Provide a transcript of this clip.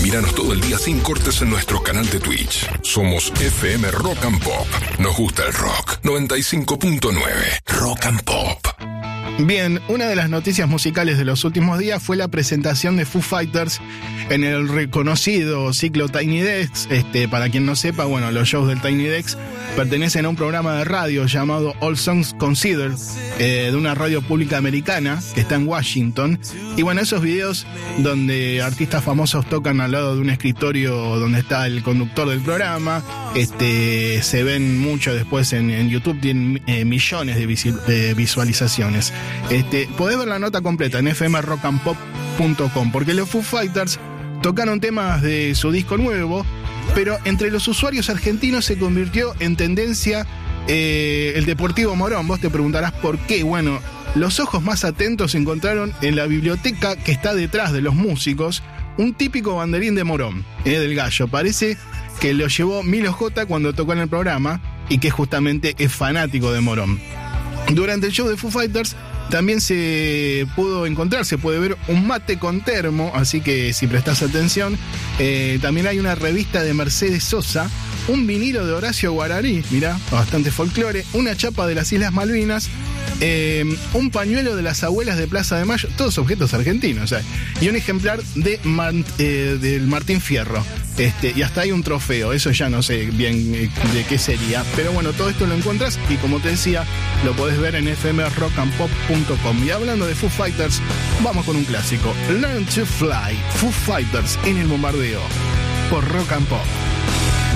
Míranos todo el día sin cortes en nuestro canal de Twitch. Somos FM Rock and Pop. Nos gusta el rock. 95.9 Rock and Pop. Bien, una de las noticias musicales de los últimos días fue la presentación de Foo Fighters en el reconocido ciclo Tiny Desk. Para quien no sepa, bueno, los shows del Tiny Desk pertenecen a un programa de radio llamado All Songs Considered, de una radio pública americana que está en Washington. Y bueno, esos videos donde artistas famosos tocan al lado de un escritorio donde está el conductor del programa, se ven mucho después en YouTube, tienen millones de visualizaciones. Podés ver la nota completa en fmrockandpop.com, porque los Foo Fighters tocaron temas de su disco nuevo, pero entre los usuarios argentinos se convirtió en tendencia el Deportivo Morón. Vos te preguntarás por qué. Bueno, los ojos más atentos encontraron en la biblioteca que está detrás de los músicos un típico banderín de Morón, del Gallo. Parece que lo llevó Milo J cuando tocó en el programa y que justamente es fanático de Morón. Durante el show de Foo Fighters también se puede ver un mate con termo, así que si prestás atención, también hay una revista de Mercedes Sosa, un vinilo de Horacio Guaraní, mirá, bastante folclore, una chapa de las Islas Malvinas, un pañuelo de las abuelas de Plaza de Mayo, todos objetos argentinos, y un ejemplar del Martín Fierro. Y hasta hay un trofeo, eso ya no sé bien de qué sería, pero bueno, todo esto lo encuentras y como te decía, lo podés ver en fmrockandpop.com. Y hablando de Foo Fighters, vamos con un clásico, Learn to Fly, Foo Fighters en el bombardeo por Rock and Pop.